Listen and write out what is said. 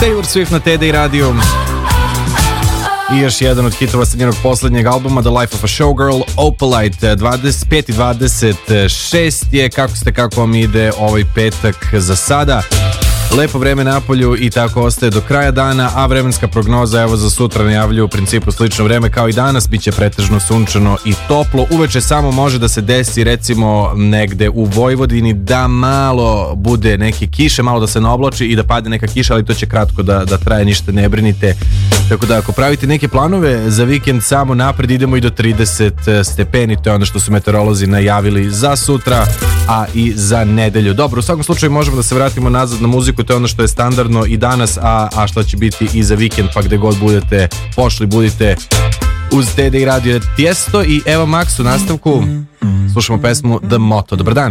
Taylor Swift na TD Radio. I još jedan od hitova sa njenog poslednjeg albuma The Life of a Showgirl, Opalite. 25.26 je, kako vam ide ovaj petak za sada. Lepo vreme napolju i tako ostaje do kraja dana, a vremenska prognoza evo za sutra najavljuju u principu slično vreme kao i danas, bit će pretežno sunčano i toplo. Uveče samo može da se desi recimo negde u Vojvodini da malo bude neke kiše, malo da se naoblači i da padne neka kiša, ali to će kratko da traje, ništa ne brinite. Tako da ako pravite neke planove za vikend, samo napred idemo i do 30 stepeni, to je ono što su meteorolozi najavili za sutra, a i za nedelju. Dobro, u svakom slučaju možemo da se vratimo nazad na muziku, to je ono što je standardno i danas, a što će biti i za vikend, pa gde god budete pošli, budite uz TD Radio Tiesto i Eva Max u nastavku. Slušamo pesmu The Motto. Dobar dan.